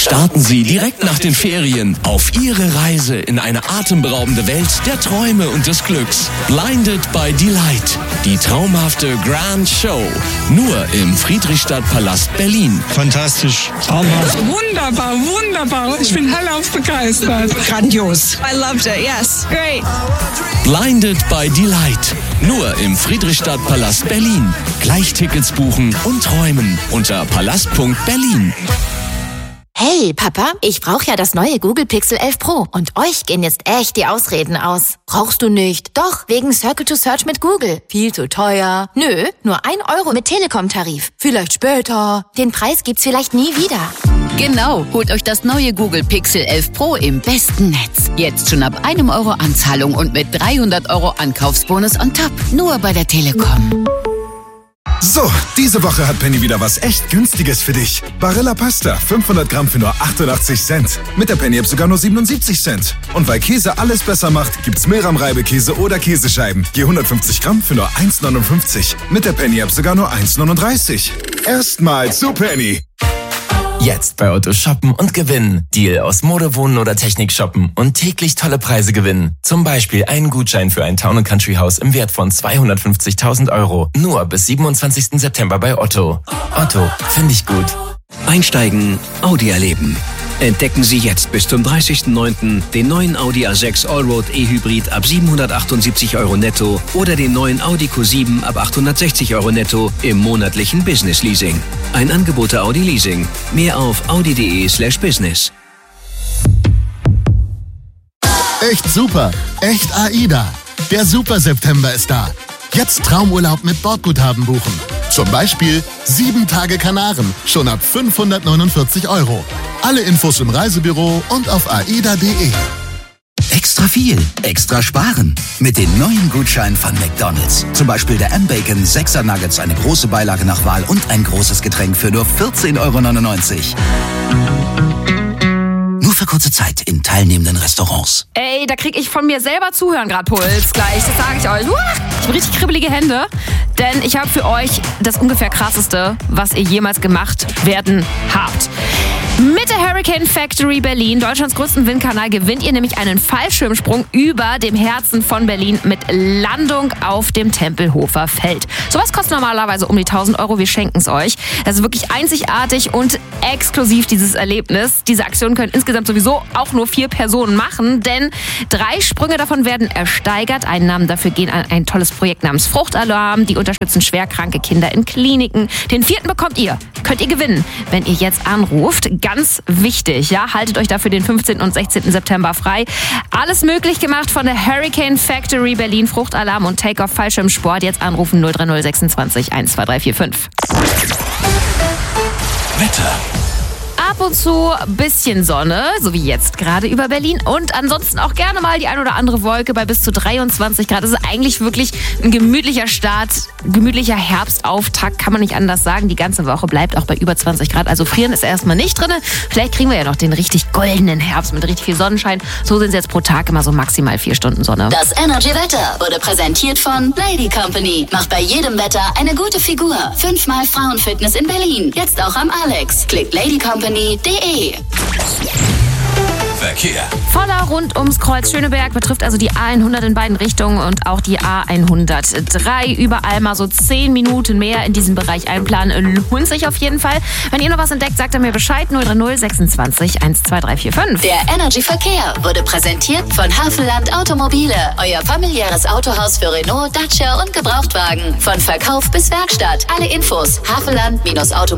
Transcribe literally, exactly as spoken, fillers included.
Starten Sie direkt nach den Ferien auf Ihre Reise in eine atemberaubende Welt der Träume und des Glücks. Blinded by Delight. Die traumhafte Grand Show. Nur im Friedrichstadtpalast Berlin. Fantastisch. Traumhaft. Wunderbar, wunderbar. Ich bin hellauf begeistert. Grandios. I loved it, yes. Great. Blinded by Delight. Nur im Friedrichstadtpalast Berlin. Gleich Tickets buchen und träumen unter palast punkt berlin. Hey, Papa, ich brauche ja das neue Google Pixel elf Pro und euch gehen jetzt echt die Ausreden aus. Brauchst du nicht? Doch, wegen Circle to Search mit Google. Viel zu teuer. Nö, nur ein Euro mit Telekom-Tarif. Vielleicht später. Den Preis gibt's vielleicht nie wieder. Genau, holt euch das neue Google Pixel elf Pro im besten Netz. Jetzt schon ab einem Euro Anzahlung und mit dreihundert Euro Ankaufsbonus on top. Nur bei der Telekom. So, diese Woche hat Penny wieder was echt Günstiges für dich. Barilla Pasta, fünfhundert Gramm für nur achtundachtzig Cent. Mit der Penny-App sogar nur siebenundsiebzig Cent. Und weil Käse alles besser macht, gibt's Milram-Reibekäse oder Käsescheiben. Je hundertfünfzig Gramm für nur eins neunundfünfzig. Mit der Penny-App sogar nur eins neununddreißig. Erstmal zu Penny. Jetzt bei Otto shoppen und gewinnen. Deal aus Mode, Wohnen oder Technik shoppen und täglich tolle Preise gewinnen. Zum Beispiel einen Gutschein für ein Town and Country Haus im Wert von zweihundertfünfzigtausend Euro. Nur bis siebenundzwanzigsten September bei Otto. Otto, finde ich gut. Einsteigen, Audi erleben. Entdecken Sie jetzt bis zum dreißigsten neunten den neuen Audi A sechs Allroad E-Hybrid ab siebenhundertachtundsiebzig Euro netto oder den neuen Audi Q sieben ab achthundertsechzig Euro netto im monatlichen Business Leasing. Ein Angebot der Audi Leasing. Mehr auf audi.de slash business. Echt super. Echt AIDA. Der Super September ist da. Jetzt Traumurlaub mit Bordguthaben buchen. Zum Beispiel sieben Tage Kanaren, schon ab fünfhundertneunundvierzig Euro. Alle Infos im Reisebüro und auf aida punkt de. Extra viel, extra sparen. Mit den neuen Gutscheinen von McDonald's. Zum Beispiel der M-Bacon sechser Nuggets, eine große Beilage nach Wahl und ein großes Getränk für nur vierzehn Euro neunundneunzig. Nur für kurze Zeit in teilnehmenden Restaurants. Ey, da krieg ich von mir selber Zuhören gerade Puls gleich, das sage ich euch. Uah, ich habe richtig kribbelige Hände, denn ich habe für euch das ungefähr krasseste, was ihr jemals gemacht werden habt. Mit der Hurricane Factory Berlin, Deutschlands größten Windkanal, gewinnt ihr nämlich einen Fallschirmsprung über dem Herzen von Berlin mit Landung auf dem Tempelhofer Feld. Sowas kostet normalerweise um die tausend Euro, wir schenken es euch. Das ist wirklich einzigartig und exklusiv, dieses Erlebnis. Diese Aktion können insgesamt sowieso auch nur vier Personen machen, denn drei Sprünge davon werden ersteigert. Einnahmen dafür gehen an ein tolles Projekt namens Fruchtalarm. Die unterstützen schwerkranke Kinder in Kliniken. Den vierten bekommt ihr, könnt ihr gewinnen, wenn ihr jetzt anruft. Ganz wichtig, ja, haltet euch dafür den fünfzehnten und sechzehnten September frei. Alles möglich gemacht von der Hurricane Factory Berlin, Fruchtalarm und Take-Off Fallschirmsport. Jetzt anrufen null drei null sechsundzwanzig eins zwei drei vier fünf. Wetter. Ab und zu bisschen Sonne, so wie jetzt gerade über Berlin. Und ansonsten auch gerne mal die ein oder andere Wolke bei bis zu dreiundzwanzig Grad. Das ist eigentlich wirklich ein gemütlicher Start, gemütlicher Herbstauftakt, kann man nicht anders sagen. Die ganze Woche bleibt auch bei über zwanzig Grad. Also frieren ist erstmal nicht drin. Vielleicht kriegen wir ja noch den richtig goldenen Herbst mit richtig viel Sonnenschein. So sind es jetzt pro Tag immer so maximal vier Stunden Sonne. Das Energy-Wetter wurde präsentiert von Lady Company. Macht bei jedem Wetter eine gute Figur. Fünfmal Frauenfitness in Berlin. Jetzt auch am Alex. Klickt Lady Company. De. Verkehr. Voller rund ums Kreuz Schöneberg betrifft also die A hundert in beiden Richtungen und auch die A hundertdrei. Überall mal so zehn Minuten mehr in diesem Bereich einplanen. Lohnt sich auf jeden Fall. Wenn ihr noch was entdeckt, sagt er mir Bescheid. null drei null sechsundzwanzig eins zwei drei vier fünf. Der Energy Verkehr wurde präsentiert von Havelland Automobile. Euer familiäres Autohaus für Renault, Dacia und Gebrauchtwagen. Von Verkauf bis Werkstatt. Alle Infos havelland Auto